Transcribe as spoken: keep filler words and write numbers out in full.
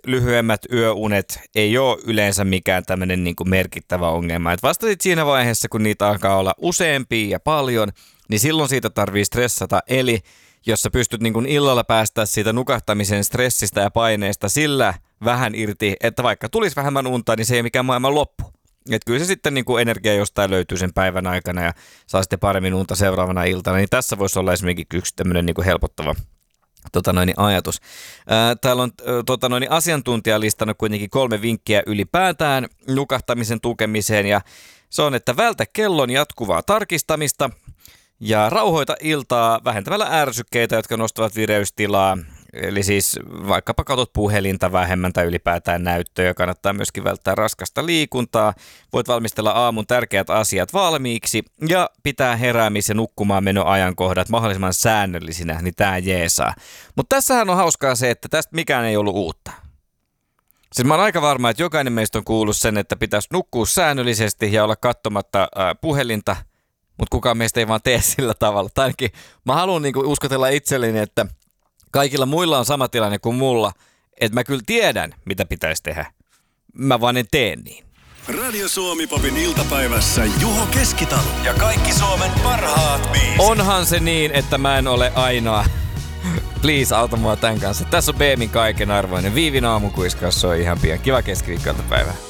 lyhyemmät yöunet ei ole yleensä mikään tämmöinen niin kuin merkittävä ongelma. Et vasta sit siinä vaiheessa, kun niitä alkaa olla useampia ja paljon, niin silloin siitä tarvii stressata. Eli jos sä pystyt niin kuin illalla päästä siitä nukahtamisen stressistä ja paineesta sillä vähän irti, että vaikka tulisi vähemmän unta, niin se ei ole mikään maailman loppu. Että kyllä se sitten niin kuin energia jostain löytyy sen päivän aikana ja saa sitten paremmin unta seuraavana iltana. Niin tässä voisi olla esimerkiksi yksi tämmöinen niin kuin helpottava tota noin, ajatus. Ää, täällä on tota noin, asiantuntija listannut kuitenkin kolme vinkkiä ylipäätään nukahtamisen tukemiseen. Ja se on, että vältä kellon jatkuvaa tarkistamista ja rauhoita iltaa vähentämällä ärsykkeitä, jotka nostavat vireystilaa. Eli siis vaikkapa katot puhelinta vähemmän tai ylipäätään näyttöjä, kannattaa myöskin välttää raskasta liikuntaa. Voit valmistella aamun tärkeät asiat valmiiksi ja pitää heräämis- ja nukkumaan menoajankohdat mahdollisimman säännöllisinä, niin tää jeesaa. Mutta tässähän on hauskaa se, että tästä mikään ei ollut uutta. Siis mä oon aika varma, että jokainen meistä on kuullut sen, että pitäisi nukkua säännöllisesti ja olla katsomatta äh, puhelinta, mutta kukaan meistä ei vaan tee sillä tavalla. Tai ainakin mä haluan niinku uskotella itselleni, että kaikilla muilla on sama tilanne kuin mulla, että mä kyllä tiedän, mitä pitäisi tehdä. Mä vaan en tee niin. Radio Suomi Popin iltapäivässä Juho Keskitalo ja kaikki Suomen parhaat biisit. Onhan se niin, että mä en ole ainoa. Please, auta mua tämän kanssa. Tässä on Beemin kaiken arvoinen. Viivin aamukuiskaus on ihan pian. Kiva keskiviikkoiltapäivää.